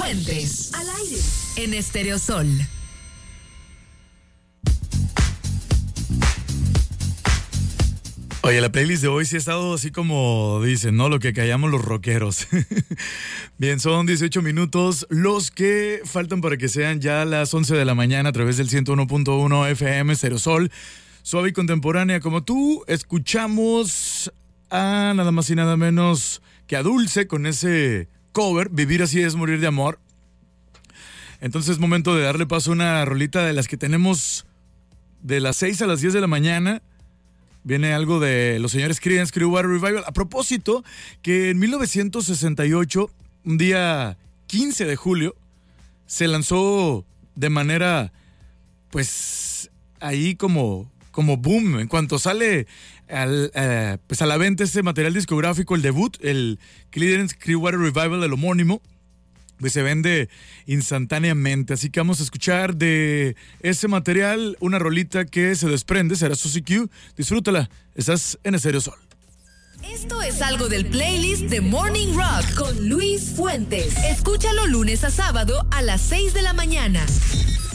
Fuentes. Al aire. En Estéreo Sol. Oye, la playlist de hoy sí ha estado así como dicen, ¿no? Lo que callamos los rockeros. Bien, son 18 minutos los que faltan para que sean ya las 11 de la mañana a través del 101.1 FM Estéreo Sol. Suave y contemporánea como tú. Escuchamos a nada más y nada menos que a Dulce con ese cover, Vivir así es morir de amor. Entonces es momento de darle paso a una rolita de las que tenemos de las 6 a las 10 de la mañana. Viene algo de los señores Creedence Clearwater Revival. A propósito, que en 1968, un día 15 de julio, se lanzó de manera, pues, ahí como boom. En cuanto sale pues a la venta este material discográfico, el debut, el Creedence Clearwater Revival, el homónimo, pues se vende instantáneamente. Así que vamos a escuchar de ese material una rolita que se desprende, será Suzy Q. Disfrútala, estás en Estéreo Sol. Esto es algo del playlist de Morning Rock con Luis Fuentes. Escúchalo lunes a sábado a las 6 de la mañana.